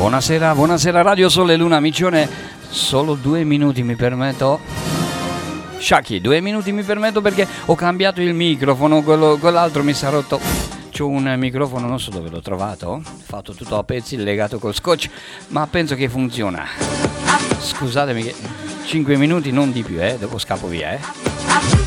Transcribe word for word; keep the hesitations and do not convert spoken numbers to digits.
Buonasera, buonasera Radio Sole Luna Miccione, solo due minuti mi permetto. Sciacchi, due minuti mi permetto perché ho cambiato il microfono, quello, quell'altro mi si è rotto. C'ho un microfono, non so dove l'ho trovato, fatto tutto a pezzi, legato col scotch, ma penso che funziona. Scusatemi che cinque minuti non di più, eh, dopo scappo via, eh.